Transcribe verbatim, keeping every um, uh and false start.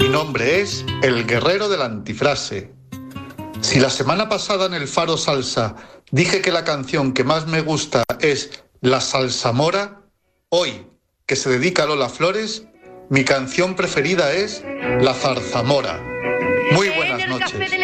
nombre es El Guerrero de la Antifrase. Si la semana pasada en el Faro Salsa dije que la canción que más me gusta es La Salsamora, hoy, que se dedica a Lola Flores, mi canción preferida es La Zarzamora. Muy buenas noches.